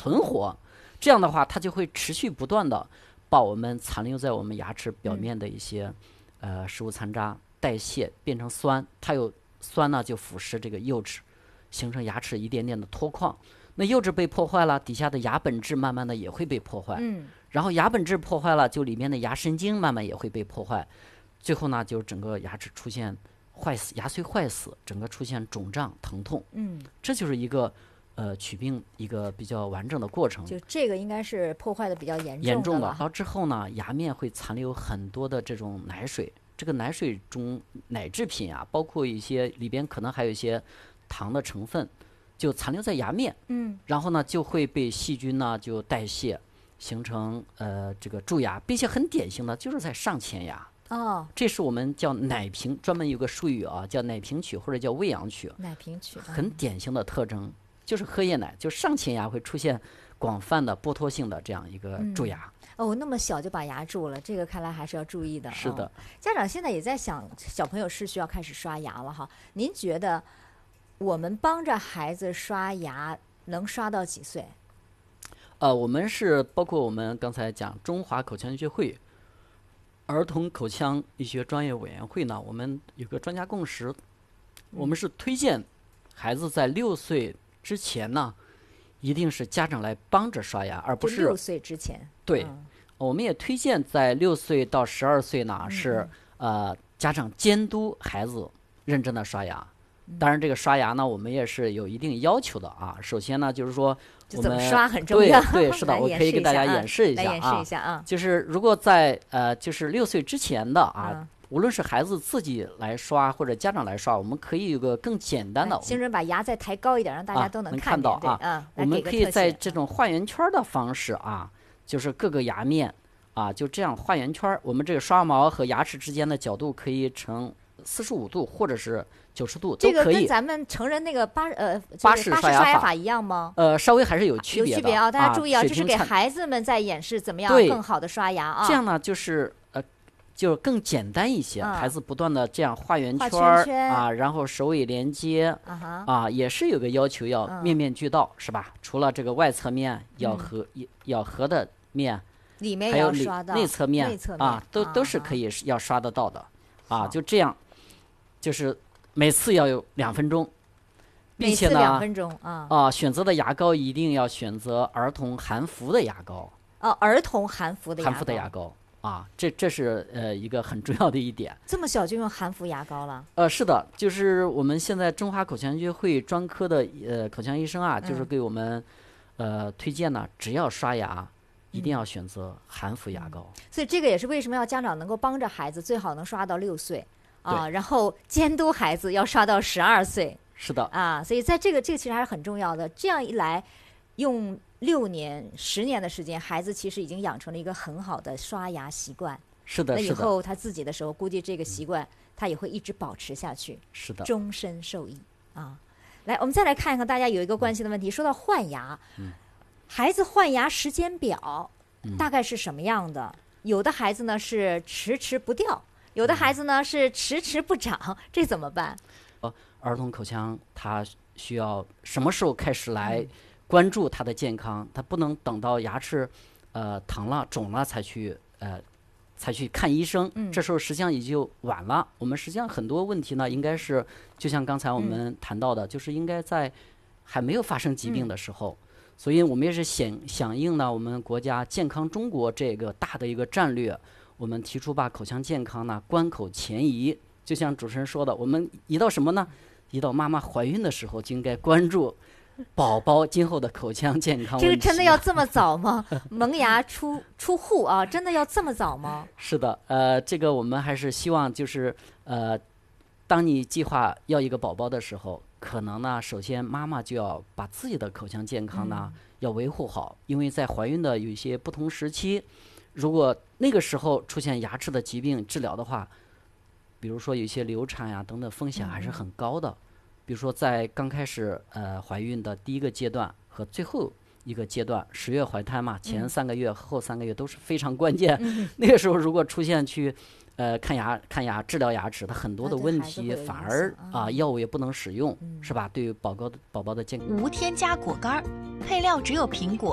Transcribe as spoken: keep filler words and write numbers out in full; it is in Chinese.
存活，这样的话它就会持续不断的把我们残留在我们牙齿表面的一些、嗯、呃食物残渣代谢变成酸，它有酸呢就腐蚀这个釉质，形成牙齿一点点的脱矿。那釉质被破坏了，底下的牙本质慢慢的也会被破坏， 嗯， 然后牙本质破坏了，就里面的牙神经慢慢也会被破坏，最后呢就整个牙齿出现坏死，牙髓坏死，整个出现肿胀疼痛， 嗯， 这就是一个呃龋病一个比较完整的过程。 就这个应该是破坏的比较严重的严重了了，到之后呢，牙面会残留很多的这种奶水，这个奶水中奶制品啊，包括一些里边可能还有一些糖的成分，就残留在牙面， 嗯， 然后呢就会被细菌呢就代谢，形成呃这个蛀牙，并且很典型的就是在上前牙。 哦， 这是我们叫奶瓶，专门有个术语啊，叫奶瓶龋或者叫喂养龋， 奶瓶龋很典型的特征就是喝液奶，就上前牙会出现广泛的剥脱性的这样一个蛀牙。 嗯、哦，那么小就把牙蛀了，这个看来还是要注意的。 是的、 哦，家长现在也在想，小朋友是需要开始刷牙了哈。您觉得我们帮着孩子刷牙能刷到几岁？ 呃，我们是包括我们刚才讲中华口腔医学会儿童口腔医学专业委员会呢，我们有个专家共识，我们是推荐孩子在六岁之前呢，一定是家长来帮着刷牙，而不是六岁之前。 对、 嗯， 我们也推荐在六岁到十二岁呢， 嗯、 是呃家长监督孩子认真的刷牙。当然，这个刷牙呢，我们也是有一定要求的啊。首先呢，就是说我们怎么刷很重要。 对对，是的，我可以给大家演示一下啊。 来演示一下啊。 就是如果在呃，就是六岁之前的啊、 嗯， 无论是孩子自己来刷或者家长来刷，我们可以有个更简单的。 新人把牙再抬高一点，让大家都能看到啊。 嗯， 我们可以在这种画圆圈的方式啊，就是各个牙面啊，就这样画圆圈。我们这个刷毛和牙齿之间的角度可以成四十五度或者是九十度都可以。 这个跟咱们成人那个巴呃巴氏刷牙法一样吗？ 呃，稍微还是有区别的。 有区别啊！大家注意啊， 啊这是给孩子们在演示怎么样更好的刷牙啊。 这样呢，就是呃，就更简单一些。 嗯、 孩子不断的这样画圆圈儿啊，然后首尾连接、 啊, 啊，也是有个要求，要面面俱到， 嗯、 是吧？除了这个外侧面要合、嗯、要合的面， 里面也要刷到， 还有内侧面, 内侧面啊，都啊都是可以要刷得到的啊。就这样，就是每次要有两分钟。并且呢， 两分钟啊啊，选择的牙膏一定要选择儿童含氟的牙膏。 哦，儿童含氟的牙膏。 含氟的牙膏啊，这这是呃一个很重要的一点。 这么小就用含氟牙膏了？ 呃，是的，就是我们现在中华口腔医学会专科的呃口腔医生啊，就是给我们、嗯、呃推荐呢，只要刷牙，一定要选择含氟牙膏、 嗯。所以这个也是为什么要家长能够帮着孩子，最好能刷到六岁啊，然后监督孩子要刷到十二岁。 是的啊，所以在这个这个其实还是很重要的。这样一来，用六年、十年的时间，孩子其实已经养成了一个很好的刷牙习惯。 是的， 那以后他自己的时候，估计这个习惯、嗯、他也会一直保持下去。 是的， 终身受益啊！来，我们再来看一看，大家有一个关心的问题，说到换牙， 嗯、 孩子换牙时间表、 嗯、 大概是什么样的？有的孩子呢是迟迟不掉，有的孩子呢、嗯、是迟迟不长，这怎么办？ 儿童口腔他需要什么时候开始来关注他的健康？他不能等到牙齿呃疼了肿了才去呃才去看医生， 嗯、 这时候实际上已经晚了。我们实际上很多问题呢，应该是就像刚才我们谈到的，嗯、就是应该在还没有发生疾病的时候。嗯、所以我们也是响响应呢我们国家健康中国这个大的一个战略，我们提出把口腔健康呢关口前移。就像主持人说的，我们移到什么呢？移到妈妈怀孕的时候就应该关注宝宝今后的口腔健康问题。 这个真的要这么早吗？萌芽出出户啊，真的要这么早吗？ 是的，呃，这个我们还是希望就是呃，当你计划要一个宝宝的时候，可能呢，首先妈妈就要把自己的口腔健康呢、嗯、要维护好，因为在怀孕的有一些不同时期，如果那个时候出现牙齿的疾病治疗的话。比如说有一些流产呀、啊、等等风险还是很高的，嗯、比如说在刚开始呃怀孕的第一个阶段和最后一个阶段，十月怀胎嘛，前三个月、嗯、后三个月都是非常关键。嗯、那个时候如果出现去呃看牙看牙治疗牙齿，它很多的问题反而啊、呃、药物也不能使用，嗯、是吧？对于宝宝的宝宝的健康。 无添加果干，配料只有苹果、